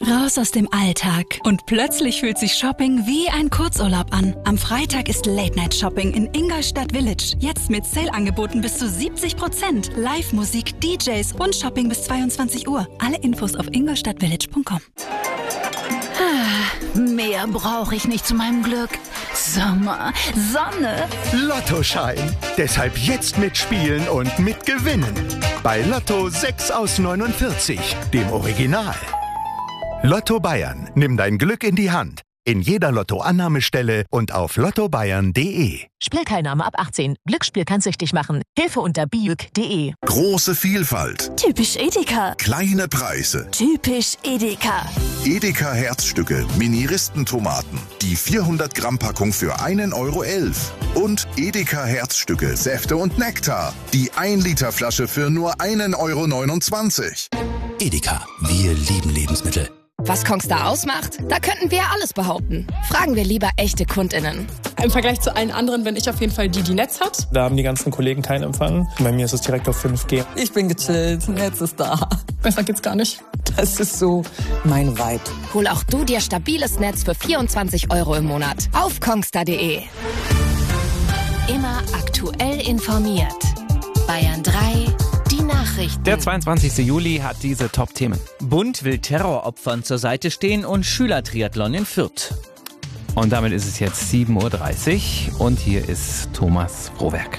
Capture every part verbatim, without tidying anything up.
Raus aus dem Alltag. Und plötzlich fühlt sich Shopping wie ein Kurzurlaub an. Am Freitag ist Late-Night-Shopping in Ingolstadt Village. Jetzt mit Sale-Angeboten bis zu siebzig Prozent. Live-Musik, D Js und Shopping bis zweiundzwanzig Uhr. Alle Infos auf ingolstadtvillage punkt com. Ah, mehr brauche ich nicht zu meinem Glück. Sommer, Sonne. Lottoschein. Deshalb jetzt mitspielen und mitgewinnen. Bei Lotto sechs aus neunundvierzig, dem Original. Lotto Bayern. Nimm dein Glück in die Hand. In jeder Lottoannahmestelle und auf lotto bayern punkt de. Spielteilnahme ab achtzehn. Glücksspiel kann süchtig machen. Hilfe unter biuk punkt de. Große Vielfalt. Typisch Edeka. Kleine Preise. Typisch Edeka. Edeka Herzstücke, Mini-Ristentomaten. Die vierhundert Gramm Packung für einen Euro elf. Und Edeka Herzstücke, Säfte und Nektar. Die ein Liter Flasche für nur einen Euro neunundzwanzig. Edeka, wir lieben Lebensmittel. Was Kongstar ausmacht? Da könnten wir alles behaupten. Fragen wir lieber echte KundInnen. Im Vergleich zu allen anderen bin ich auf jeden Fall die, die Netz hat. Da haben die ganzen Kollegen keinen Empfang. Bei mir ist es direkt auf fünf G. Ich bin gechillt, Netz ist da. Besser geht's gar nicht. Das ist so mein Vibe. Hol auch du dir stabiles Netz für vierundzwanzig Euro im Monat. Auf kongstar punkt de. Immer aktuell informiert. Bayern drei. Die Nachrichten. Der zweiundzwanzigste Juli hat diese Top-Themen. Bund will Terroropfern zur Seite stehen und Schülertriathlon in Fürth. Und damit ist es jetzt sieben Uhr dreißig und hier ist Thomas Frohwerk.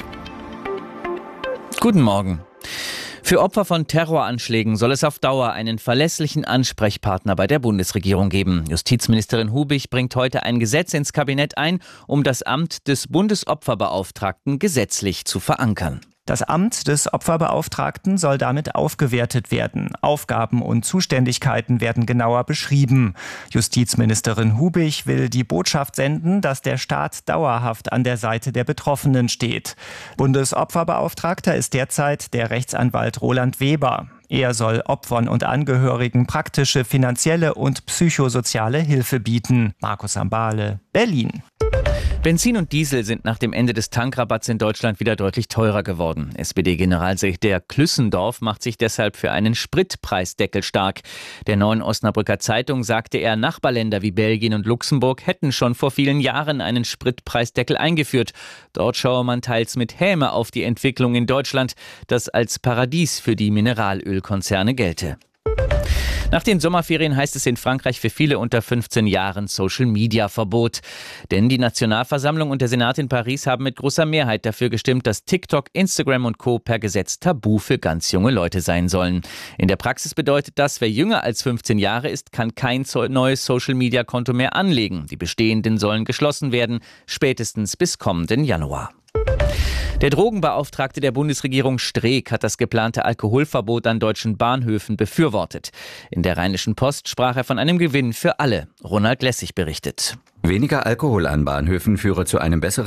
Guten Morgen. Für Opfer von Terroranschlägen soll es auf Dauer einen verlässlichen Ansprechpartner bei der Bundesregierung geben. Justizministerin Hubich bringt heute ein Gesetz ins Kabinett ein, um das Amt des Bundesopferbeauftragten gesetzlich zu verankern. Das Amt des Opferbeauftragten soll damit aufgewertet werden. Aufgaben und Zuständigkeiten werden genauer beschrieben. Justizministerin Hubich will die Botschaft senden, dass der Staat dauerhaft an der Seite der Betroffenen steht. Bundesopferbeauftragter ist derzeit der Rechtsanwalt Roland Weber. Er soll Opfern und Angehörigen praktische, finanzielle und psychosoziale Hilfe bieten. Markus Ambale, Berlin. Benzin und Diesel sind nach dem Ende des Tankrabatts in Deutschland wieder deutlich teurer geworden. S P D-Generalsekretär Klüssendorf macht sich deshalb für einen Spritpreisdeckel stark. Der Neuen Osnabrücker Zeitung sagte er, Nachbarländer wie Belgien und Luxemburg hätten schon vor vielen Jahren einen Spritpreisdeckel eingeführt. Dort schaue man teils mit Häme auf die Entwicklung in Deutschland, das als Paradies für die Mineralölkonzerne gelte. Nach den Sommerferien heißt es in Frankreich für viele unter fünfzehn Jahren Social-Media-Verbot. Denn die Nationalversammlung und der Senat in Paris haben mit großer Mehrheit dafür gestimmt, dass TikTok, Instagram und Co. per Gesetz tabu für ganz junge Leute sein sollen. In der Praxis bedeutet das, wer jünger als fünfzehn Jahre ist, kann kein neues Social-Media-Konto mehr anlegen. Die bestehenden sollen geschlossen werden, spätestens bis kommenden Januar. Der Drogenbeauftragte der Bundesregierung Streeck hat das geplante Alkoholverbot an deutschen Bahnhöfen befürwortet. In der Rheinischen Post sprach er von einem Gewinn für alle. Ronald Lessig berichtet. Weniger Alkohol an Bahnhöfen führe zu einem besseren